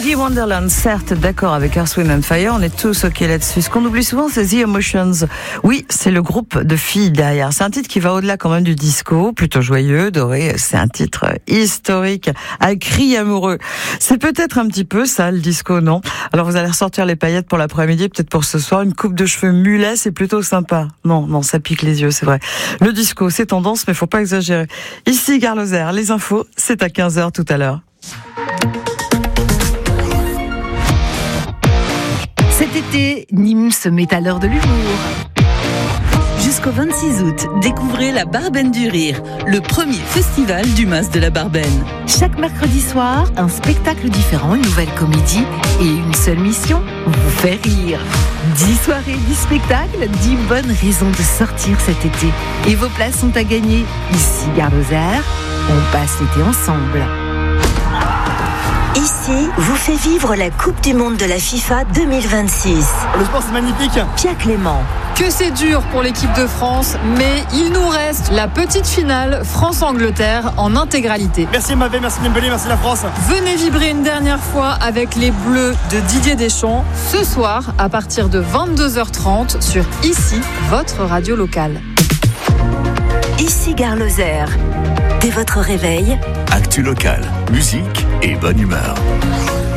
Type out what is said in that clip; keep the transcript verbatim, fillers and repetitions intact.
Stevie Wonderland, certes, d'accord avec Earth, Wind and Fire, on est tous ok là-dessus. Ce qu'on oublie souvent, c'est The Emotions. Oui, c'est le groupe de filles derrière. C'est un titre qui va au-delà quand même du disco, plutôt joyeux, doré. C'est un titre historique, à cri amoureux. C'est peut-être un petit peu ça, le disco, non? Alors vous allez ressortir les paillettes pour l'après-midi, peut-être pour ce soir. Une coupe de cheveux mulet, c'est plutôt sympa. Non, non, ça pique les yeux, c'est vrai. Le disco, c'est tendance, mais faut pas exagérer. Ici, Gare Lozère, les infos, c'est à quinze heures tout à l'heure. Cet été, Nîmes se met à l'heure de l'humour. Jusqu'au vingt-six août, découvrez la Barbaine du Rire, le premier festival du Mas de la Barbaine. Chaque mercredi soir, un spectacle différent, une nouvelle comédie et une seule mission, vous faire rire. Dix soirées, dix spectacles, dix bonnes raisons de sortir cet été. Et vos places sont à gagner. Ici, Gare Lozère, on passe l'été ensemble. Ici, vous fait vivre la Coupe du Monde de la FIFA deux mille vingt-six. Le sport, c'est magnifique. Pia Clément. Que c'est dur pour l'équipe de France, mais il nous reste la petite finale France-Angleterre en intégralité. Merci Mbappé, merci Dembélé, merci la France. Venez vibrer une dernière fois avec les Bleus de Didier Deschamps, ce soir à partir de vingt-deux heures trente sur Ici, votre radio locale. Ici Gare Lozère. Dès votre réveil, actu locale, musique et bonne humeur.